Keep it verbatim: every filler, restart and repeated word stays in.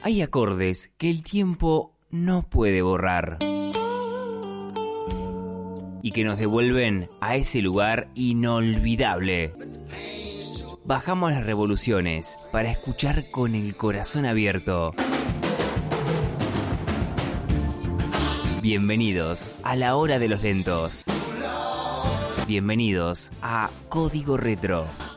Hay acordes que el tiempo no puede borrar y que nos devuelven a ese lugar inolvidable. Bajamos las revoluciones para escuchar con el corazón abierto. Bienvenidos a la hora de los lentos. Bienvenidos a Código Retro.